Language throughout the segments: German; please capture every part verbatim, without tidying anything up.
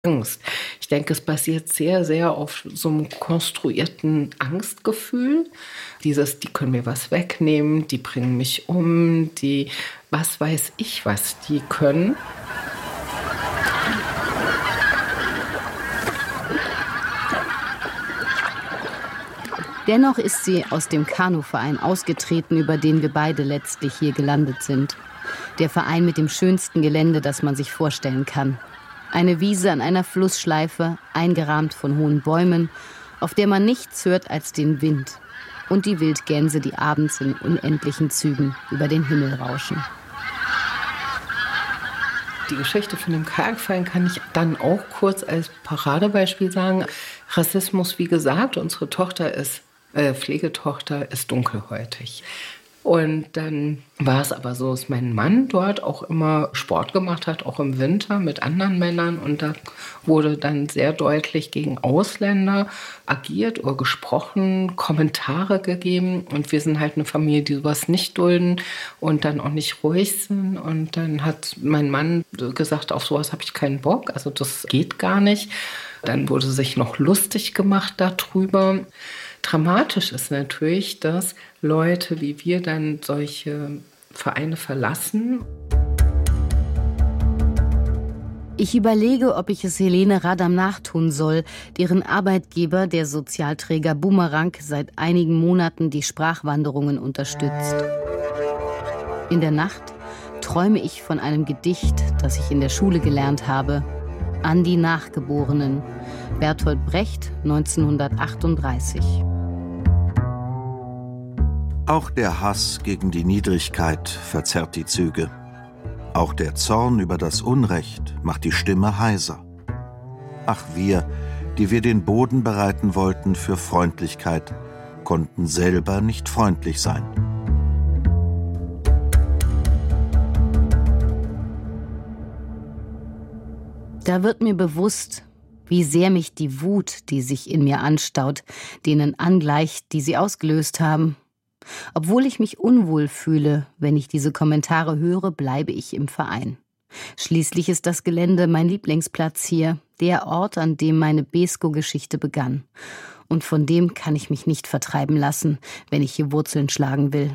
Angst. Ich denke, es basiert sehr, sehr auf so einem konstruierten Angstgefühl. Dieses, die können mir was wegnehmen, die bringen mich um, die, was weiß ich, was die können. Dennoch ist sie aus dem Kanuverein ausgetreten, über den wir beide letztlich hier gelandet sind. Der Verein mit dem schönsten Gelände, das man sich vorstellen kann. Eine Wiese an einer Flussschleife, eingerahmt von hohen Bäumen, auf der man nichts hört als den Wind und die Wildgänse, die abends in unendlichen Zügen über den Himmel rauschen. Die Geschichte von dem Kajakverein kann ich dann auch kurz als Paradebeispiel sagen. Rassismus, wie gesagt, unsere Tochter ist, äh, Pflegetochter ist dunkelhäutig. Und dann war es aber so, dass mein Mann dort auch immer Sport gemacht hat, auch im Winter mit anderen Männern. Und da wurde dann sehr deutlich gegen Ausländer agiert oder gesprochen, Kommentare gegeben. Und wir sind halt eine Familie, die sowas nicht dulden und dann auch nicht ruhig sind. Und dann hat mein Mann gesagt, auf sowas habe ich keinen Bock, also das geht gar nicht. Dann wurde sich noch lustig gemacht darüber. Dramatisch ist natürlich, dass Leute wie wir dann solche Vereine verlassen. Ich überlege, ob ich es Helene Radam nachtun soll, deren Arbeitgeber, der Sozialträger Bumerang, seit einigen Monaten die Sprachwanderungen unterstützt. In der Nacht träume ich von einem Gedicht, das ich in der Schule gelernt habe. An die Nachgeborenen. Bertolt Brecht, neunzehnhundertachtunddreißig. Auch der Hass gegen die Niedrigkeit verzerrt die Züge. Auch der Zorn über das Unrecht macht die Stimme heiser. Ach, wir, die wir den Boden bereiten wollten für Freundlichkeit, konnten selber nicht freundlich sein. Da wird mir bewusst, wie sehr mich die Wut, die sich in mir anstaut, denen angleicht, die sie ausgelöst haben. Obwohl ich mich unwohl fühle, wenn ich diese Kommentare höre, bleibe ich im Verein. Schließlich ist das Gelände mein Lieblingsplatz hier, der Ort, an dem meine Beeskow-Geschichte begann. Und von dem kann ich mich nicht vertreiben lassen, wenn ich hier Wurzeln schlagen will.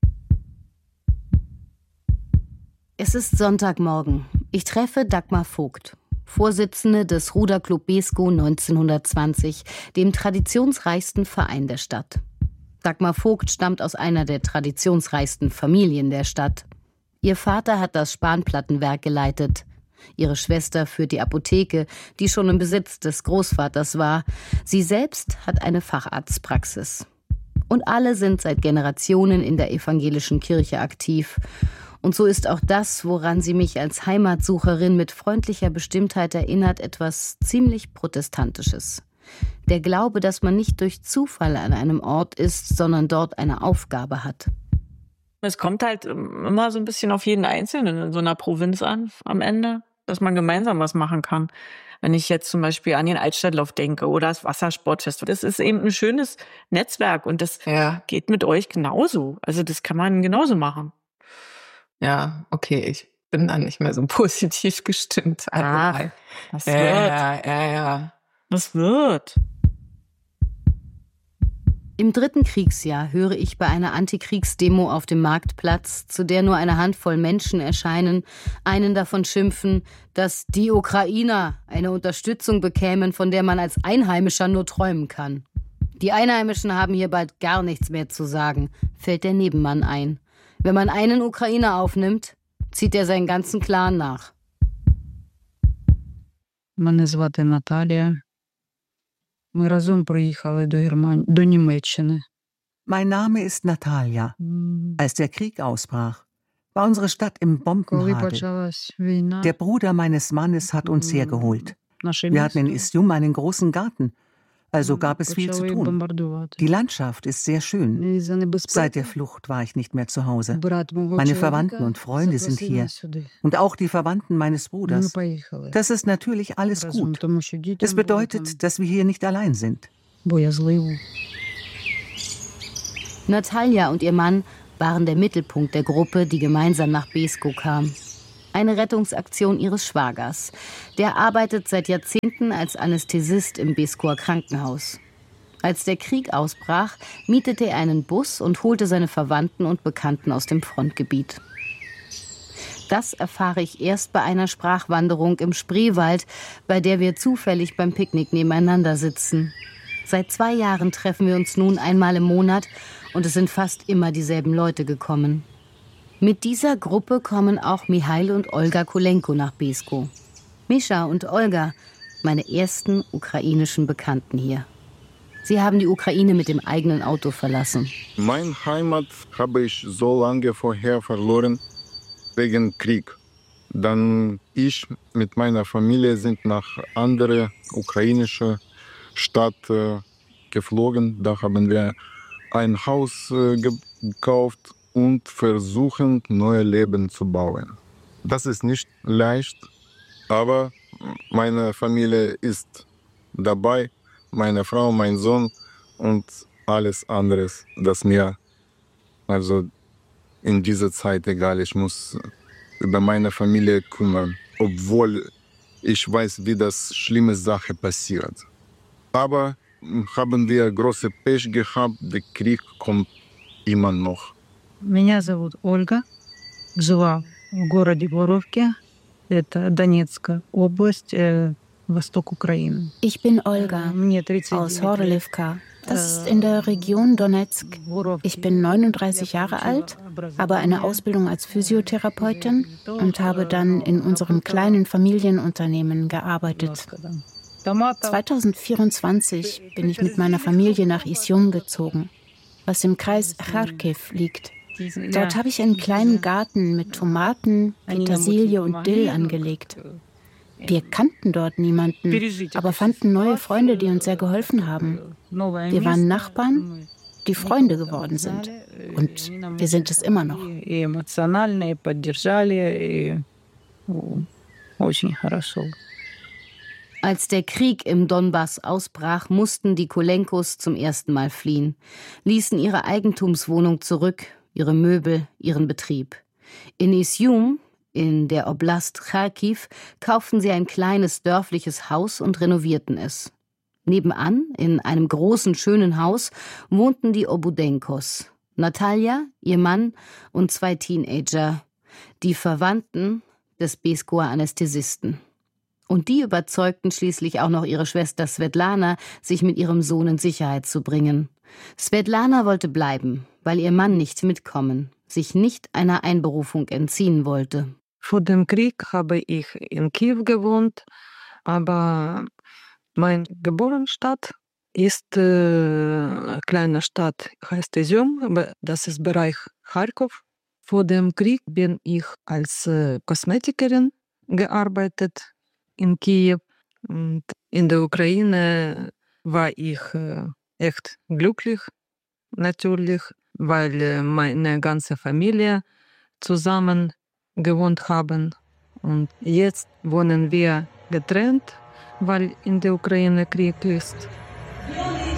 Es ist Sonntagmorgen. Ich treffe Dagmar Vogt, Vorsitzende des Ruderclub Beeskow neunzehnhundertzwanzig, dem traditionsreichsten Verein der Stadt. Dagmar Vogt stammt aus einer der traditionsreichsten Familien der Stadt. Ihr Vater hat das Spanplattenwerk geleitet. Ihre Schwester führt die Apotheke, die schon im Besitz des Großvaters war. Sie selbst hat eine Facharztpraxis. Und alle sind seit Generationen in der evangelischen Kirche aktiv. Und so ist auch das, woran sie mich als Heimatsucherin mit freundlicher Bestimmtheit erinnert, etwas ziemlich Protestantisches. Der Glaube, dass man nicht durch Zufall an einem Ort ist, sondern dort eine Aufgabe hat. Es kommt halt immer so ein bisschen auf jeden Einzelnen in so einer Provinz an, am Ende, dass man gemeinsam was machen kann. Wenn ich jetzt zum Beispiel an den Altstadtlauf denke oder das Wassersportfest, das ist eben ein schönes Netzwerk und das ja. geht mit euch genauso. Also das kann man genauso machen. Ja, okay, ich bin dann nicht mehr so positiv gestimmt. Ach, das wird. Ja, ja, ja. Das wird. Im dritten Kriegsjahr höre ich bei einer Antikriegsdemo auf dem Marktplatz, zu der nur eine Handvoll Menschen erscheinen, einen davon schimpfen, dass die Ukrainer eine Unterstützung bekämen, von der man als Einheimischer nur träumen kann. Die Einheimischen haben hier bald gar nichts mehr zu sagen, fällt der Nebenmann ein. Wenn man einen Ukrainer aufnimmt, zieht er seinen ganzen Clan nach. Мене звати Наталія. Ми разом приїхали до Германії, до Німеччини. Mein Name ist Natalia. Als der Krieg ausbrach, war unsere Stadt im Bombenhagel. Der Bruder meines Mannes hat uns hergeholt. Wir hatten in Izjum einen großen Garten, also gab es viel zu tun. Die Landschaft ist sehr schön. Seit der Flucht war ich nicht mehr zu Hause. Meine Verwandten und Freunde sind hier. Und auch die Verwandten meines Bruders. Das ist natürlich alles gut. Es bedeutet, dass wir hier nicht allein sind. Natalia und ihr Mann waren der Mittelpunkt der Gruppe, die gemeinsam nach Beeskow kam. Eine Rettungsaktion ihres Schwagers. Der arbeitet seit Jahrzehnten als Anästhesist im Beeskower Krankenhaus. Als der Krieg ausbrach, mietete er einen Bus und holte seine Verwandten und Bekannten aus dem Frontgebiet. Das erfahre ich erst bei einer Sprachwanderung im Spreewald, bei der wir zufällig beim Picknick nebeneinander sitzen. Seit zwei Jahren treffen wir uns nun einmal im Monat und es sind fast immer dieselben Leute gekommen. Mit dieser Gruppe kommen auch Mihail und Olga Kulenko nach Beeskow. Mischa und Olga, meine ersten ukrainischen Bekannten hier. Sie haben die Ukraine mit dem eigenen Auto verlassen. Meine Heimat habe ich so lange vorher verloren, wegen Krieg. Dann ich mit meiner Familie sind nach andere ukrainische Stadt äh, geflogen. Da haben wir ein Haus äh, gekauft und versuchen, neues Leben zu bauen. Das ist nicht leicht, aber meine Familie ist dabei, meine Frau, mein Sohn und alles andere, das mir also in dieser Zeit egal. Ich muss über meine Familie kümmern, obwohl ich weiß, wie das schlimme Sache passiert. Aber haben wir große Pech gehabt, der Krieg kommt immer noch. Меня зовут Ольга. Жила в городе Боровке. Это Донецкая область, Восток Украины. Ich bin Olga aus Horlivka. Das ist in der Region Donetsk. Ich bin neununddreißig Jahre alt, habe eine Ausbildung als Physiotherapeutin und habe dann in unserem kleinen Familienunternehmen gearbeitet. zweitausendvierundzwanzig bin ich mit meiner Familie nach Isjum gezogen, was im Kreis Charkiw liegt. Dort habe ich einen kleinen Garten mit Tomaten, Petersilie und Dill angelegt. Wir kannten dort niemanden, aber fanden neue Freunde, die uns sehr geholfen haben. Wir waren Nachbarn, die Freunde geworden sind. Und wir sind es immer noch. Als der Krieg im Donbass ausbrach, mussten die Kulenkos zum ersten Mal fliehen, ließen ihre Eigentumswohnung zurück, ihre Möbel, ihren Betrieb. In Isjum, in der Oblast Charkiw, kauften sie ein kleines dörfliches Haus und renovierten es. Nebenan, in einem großen, schönen Haus, wohnten die Obudenkos. Natalja, ihr Mann und zwei Teenager, die Verwandten des Beeskower Anästhesisten. Und die überzeugten schließlich auch noch ihre Schwester Svetlana, sich mit ihrem Sohn in Sicherheit zu bringen. Svetlana wollte bleiben, weil ihr Mann nicht mitkommen, sich nicht einer Einberufung entziehen wollte. Vor dem Krieg habe ich in Kiew gewohnt, aber meine Geburtsstadt ist eine äh, kleine Stadt, heißt Izjum, das ist Bereich Charkiw. Vor dem Krieg bin ich als äh, Kosmetikerin gearbeitet in Kiew. Und in der Ukraine war ich äh, echt glücklich, natürlich, weil äh, meine ganze Familie zusammen gewohnt haben. Und jetzt wohnen wir getrennt, weil in der Ukraine Krieg ist.